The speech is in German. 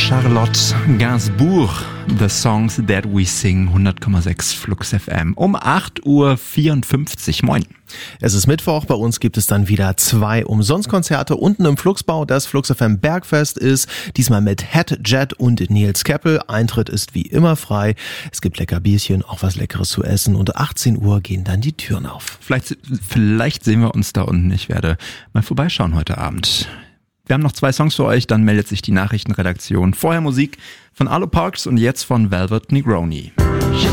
Charlotte Gainsbourg, The Songs That We Sing, 100,6 Flux FM. Um 8.54 Uhr. Moin. Es ist Mittwoch, bei uns gibt es dann wieder 2 Umsonstkonzerte unten im Fluxbau. Das Flux FM Bergfest ist diesmal mit Head, Jet und Nils Keppel. Eintritt ist wie immer frei. Es gibt lecker Bierchen, auch was Leckeres zu essen und 18 Uhr gehen dann die Türen auf. Vielleicht sehen wir uns da unten. Ich werde mal vorbeischauen heute Abend. Wir haben noch 2 Songs für euch, dann meldet sich die Nachrichtenredaktion. Vorher Musik von Arlo Parks und jetzt von Velvet Negroni.